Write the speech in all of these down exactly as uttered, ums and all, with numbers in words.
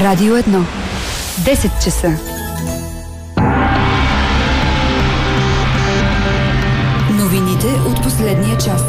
Радио едно. десет часа. Новините от последния час.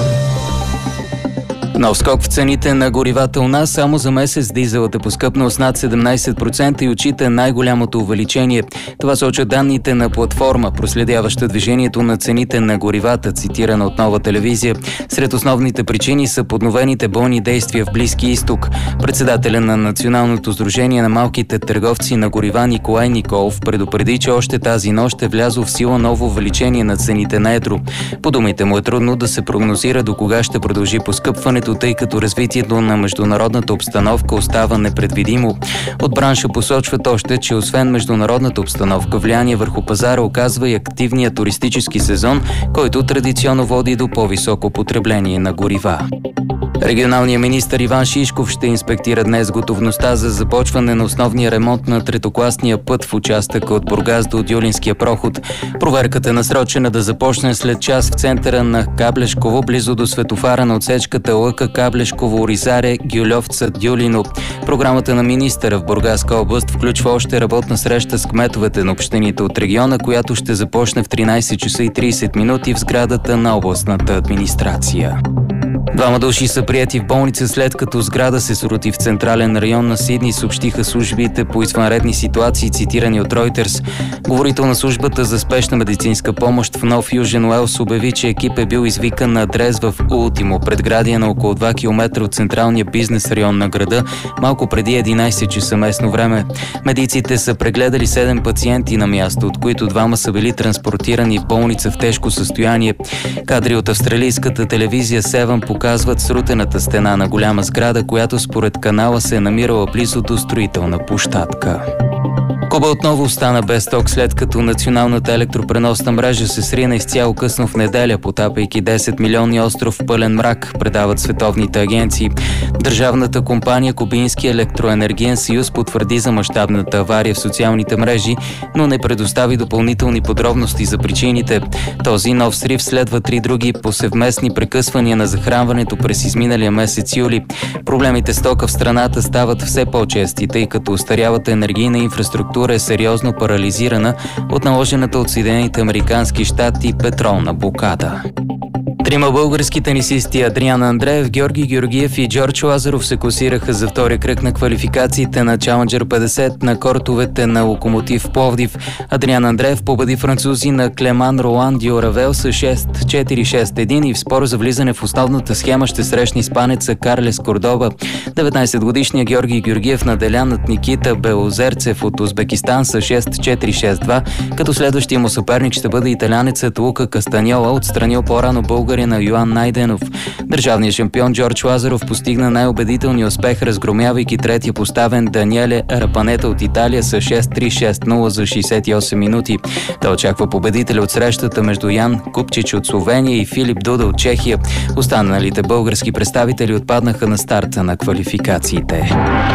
Нов скок в цените на горивата у нас. Само за месец дизелът е поскъпнал с над седемнайсет процента и отчита най-голямото увеличение. Това сочат данните на платформа, проследяваща движението на цените на горивата, цитирана от Нова телевизия. Сред основните причини са подновените бойни действия в Близки изток. Председателя на Националното сдружение на малките търговци на горива Николай Николов предупреди, че още тази нощ е влязло в сила ново увеличение на цените на едро. По думите му е трудно да се прогнозира до кога ще продължи поскъпването, тъй като развитието на международната обстановка остава непредвидимо. От бранша посочват още, че освен международната обстановка, влияние върху пазара оказва и активният туристически сезон, който традиционно води до по-високо потребление на горива. Регионалният министър Иван Шишков ще инспектира днес готовността за започване на основния ремонт на третокласния път в участъка от Бургас до Дюлинския проход. Проверката е насрочена да започне след час в центъра на Каблешково, близо до светофара на отсечката Лъка Каблешково, Оризаре, Гюльовца, Дюлино. Програмата на министъра в Бургаска област включва още работна среща с кметовете на общините от региона, която ще започне в тринайсет часа и трийсет минути в сградата на областната администрация. Двама души са приети в болница, след като сграда се срути в централен район на Сидни, съобщиха службите по извънредни ситуации, цитирани от Reuters. Говорител на службата за спешна медицинска помощ в Нов Южен Уелс обяви, че екип е бил извикан на адрес в Ултимо, предградие на около два километра от централния бизнес район на града, малко преди единайсет часа местно време. Медиците са прегледали седем пациенти на място, от които двама са били транспортирани в болница в тежко състояние. Кадри от австралийската телевизия Севън показват срутената стена на голяма сграда, която според канала се е намирала близо до строителна площадка. Куба отново остана без ток, след като националната електропреносна мрежа се срина изцяло късно в неделя, потапайки десет милионни остров в пълен мрак, предават световните агенции. Държавната компания Кубински електроенергиен съюз потвърди за мащабната авария в социалните мрежи, но не предостави допълнителни подробности за причините. Този нов срив следва три други по съвместни прекъсвания на захранването през изминалия месец юли. Проблемите с тока в страната стават все по-чести, тъй като устарялата енергийна инфраструктура е сериозно парализирана от наложената от Съединените американски щати петролна блокада. Трима български тенисисти Адриан Андреев, Георги Георгиев и Джордж Лазаров се класираха за втори кръг на квалификациите на Чаленджър петдесет на кортовете на Локомотив Пловдив. Адриан Андреев победи французи на Клеман Ролан Дюравел с шест четири шест един и в спор за влизане в основната схема ще срещне испанеца Карлес Кордоба. деветнайсетгодишният Георги Георгиев наделя над Никита Белозерцев от Узбекистан с шест четири шест два, като следващия му съперник ще бъде италянецът Лука Кастаньола, отстранил по-рано българин на Йоан Найденов. Държавният шампион Джордж Лазаров постигна най-убедителния успех, разгромявайки третия поставен Даниеле Рапанета от Италия с шест три шест нула за шейсет и осем минути. Той очаква победителя от срещата между Ян Купчич от Словения и Филип Дуда от Чехия. Останалите български представители отпаднаха на старта на квалификациите.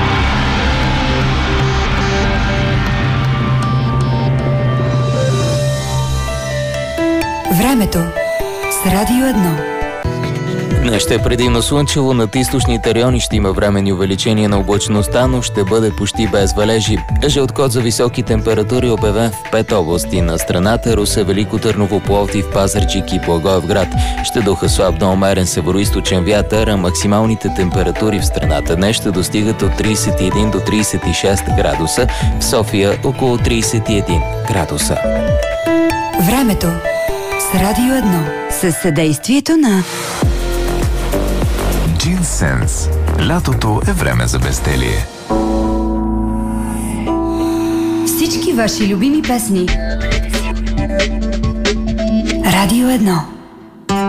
Времето с Радио едно. Днес ще е предимно слънчево, над източните райони ще има временни увеличения на облачността, но ще бъде почти без валежи. Жълт код за високи температури обявен в пет области на страната: Русе, Велико Търново, Пловдив, Пазарджик и Благоевград. Ще духа слаб до умерен североизточен вятър, а максималните температури в страната днес ще достигат от трийсет и един до трийсет и шест градуса, в София около трийсет и един градуса. Времето с Радио едно, със съдействието на Джинсенс. Лятото е време за безделие. Всички ваши любими песни. Радио едно.